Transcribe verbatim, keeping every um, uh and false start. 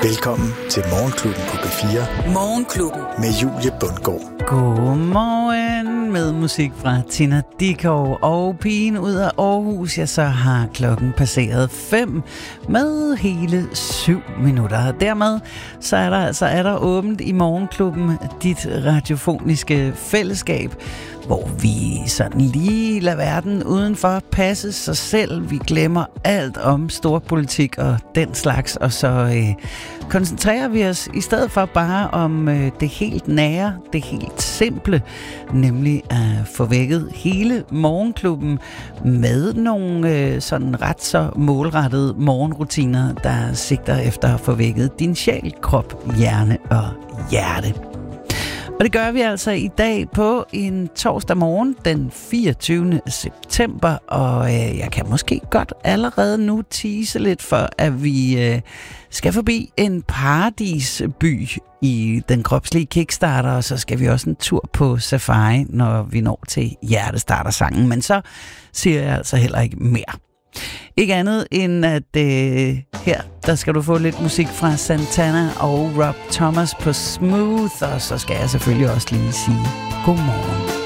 Velkommen til Morgenklubben på P fire. Morgenklubben med Julie Bundgaard. Godmorgen med musik fra Tina Dickow og pigen ud af Aarhus. Ja, så har klokken passeret fem med hele syv minutter. Dermed så er der altså er der åbent i Morgenklubben, dit radiofoniske fællesskab, hvor vi sådan lige lader verden udenfor passe sig selv. Vi glemmer alt om storpolitik og den slags, og så øh, koncentrerer vi os i stedet for bare om øh, det helt nære, det helt simple, nemlig at få vækket hele Morgenklubben med nogle øh, sådan ret så målrettede morgenrutiner, der sigter efter at få vækket din sjæl, krop, hjerne og hjerte. Og det gør vi altså i dag på en torsdag morgen, den fireogtyvende september, og øh, jeg kan måske godt allerede nu tease lidt for, at vi øh, skal forbi en paradisby i den kropslige Kickstarter, og så skal vi også en tur på safari, når vi når til hjertestartersangen, men så siger jeg altså heller ikke mere. Ikke andet end at øh, her, der skal du få lidt musik fra Santana og Rob Thomas på Smooth, og så skal jeg selvfølgelig også lige sige godmorgen.